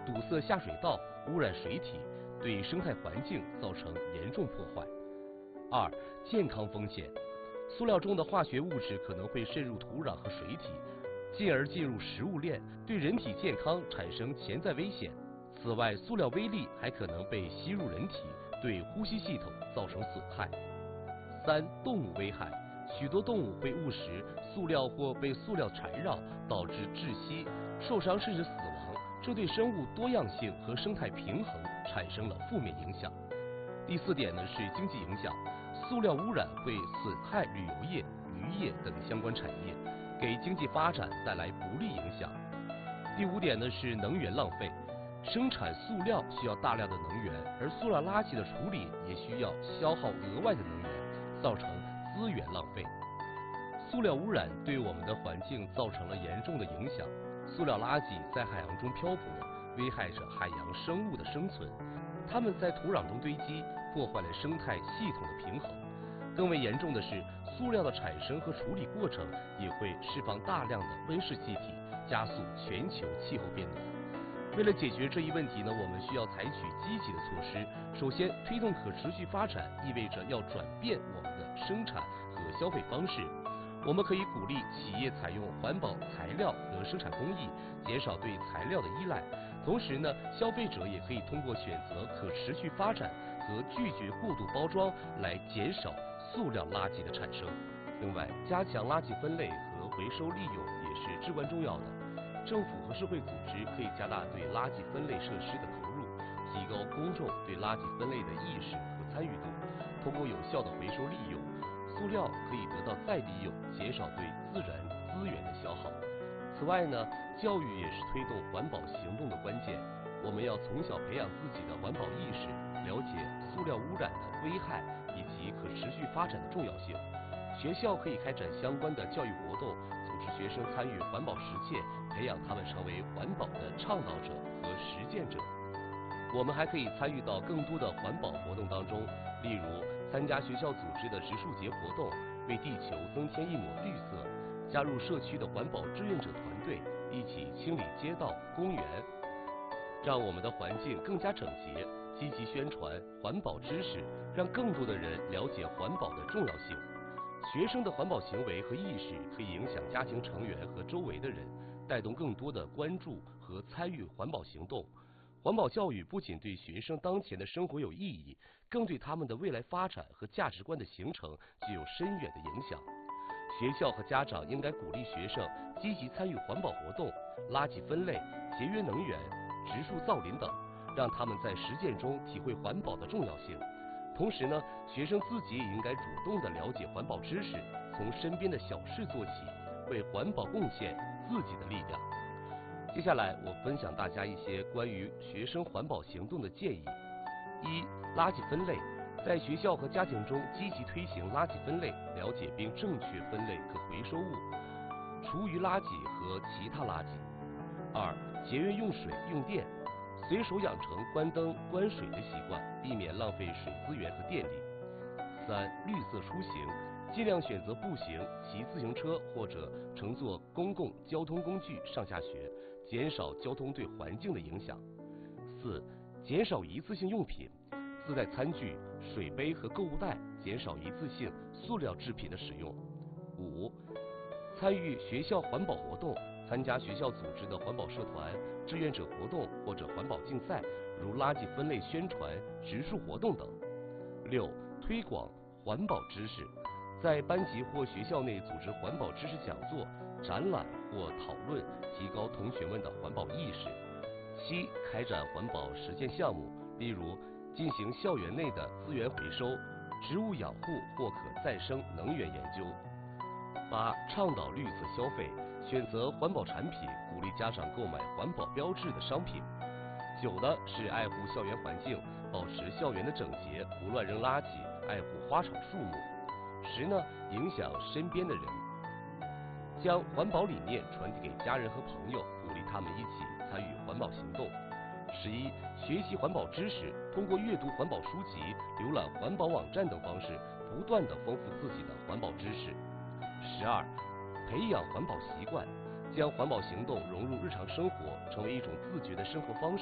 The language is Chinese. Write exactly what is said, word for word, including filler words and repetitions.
堵塞下水道，污染水体，对生态环境造成严重破坏。二、健康风险，塑料中的化学物质可能会渗入土壤和水体，进而进入食物链，对人体健康产生潜在危险。此外，塑料微粒还可能被吸入人体，对呼吸系统造成损害。三、动物危害，许多动物会误食塑料或被塑料缠绕，导致窒息、受伤甚至死亡，这对生物多样性和生态平衡产生了负面影响。第四点呢是经济影响，塑料污染会损害旅游业、渔业等相关产业，给经济发展带来不利影响。第五点呢是能源浪费，生产塑料需要大量的能源，而塑料垃圾的处理也需要消耗额外的能源，造成资源浪费。塑料污染对我们的环境造成了严重的影响，塑料垃圾在海洋中漂泊，危害着海洋生物的生存。它们在土壤中堆积，破坏了生态系统的平衡。更为严重的是，塑料的产生和处理过程也会释放大量的温室气体，加速全球气候变暖。为了解决这一问题呢，我们需要采取积极的措施。首先，推动可持续发展意味着要转变我们的生产和消费方式。我们可以鼓励企业采用环保材料和生产工艺，减少对材料的依赖。同时呢，消费者也可以通过选择可持续发展和拒绝过度包装来减少塑料垃圾的产生。另外，加强垃圾分类和回收利用也是至关重要的。政府和社会组织可以加大对垃圾分类设施的投入，提高公众对垃圾分类的意识和参与度。通过有效的回收利用，塑料可以得到再利用，减少对自然资源的消耗。此外呢，教育也是推动环保行动的关键。我们要从小培养自己的环保意识，了解塑料污染的危害以及可持续发展的重要性。学校可以开展相关的教育活动，组织学生参与环保实践，培养他们成为环保的倡导者和实践者。我们还可以参与到更多的环保活动当中，例如参加学校组织的植树节活动，为地球增添一抹绿色；加入社区的环保志愿者团队，一起清理街道、公园，让我们的环境更加整洁。积极宣传环保知识，让更多的人了解环保的重要性。学生的环保行为和意识可以影响家庭成员和周围的人，带动更多的关注和参与环保行动。环保教育不仅对学生当前的生活有意义，更对他们的未来发展和价值观的形成具有深远的影响。学校和家长应该鼓励学生积极参与环保活动、垃圾分类、节约能源、植树造林等，让他们在实践中体会环保的重要性。同时呢，学生自己也应该主动地了解环保知识，从身边的小事做起，为环保贡献自己的力量。接下来我分享大家一些关于学生环保行动的建议。一、垃圾分类，在学校和家庭中积极推行垃圾分类，了解并正确分类可回收物、厨余垃圾和其他垃圾。二、节约用水用电，随手养成关灯关水的习惯，避免浪费水资源和电力。三、绿色出行，尽量选择步行、骑自行车或者乘坐公共交通工具上下学，减少交通对环境的影响。四、减少一次性用品，自带餐具、水杯和购物袋，减少一次性塑料制品的使用。五、参与学校环保活动，参加学校组织的环保社团、志愿者活动或者环保竞赛，如垃圾分类宣传、植树活动等。六、推广环保知识，在班级或学校内组织环保知识讲座、展览或讨论，提高同学们的环保意识。七、开展环保实践项目，例如进行校园内的资源回收、植物养护或可再生能源研究。八、倡导绿色消费，选择环保产品，鼓励家长购买环保标志的商品。九呢是爱护校园环境，保持校园的整洁，不乱扔垃圾，爱护花草树木。十呢，影响身边的人，将环保理念传递给家人和朋友，鼓励他们一起参与环保行动。十一，学习环保知识，通过阅读环保书籍、浏览环保网站等方式，不断地丰富自己的环保知识。十二，培养环保习惯，将环保行动融入日常生活，成为一种自觉的生活方式。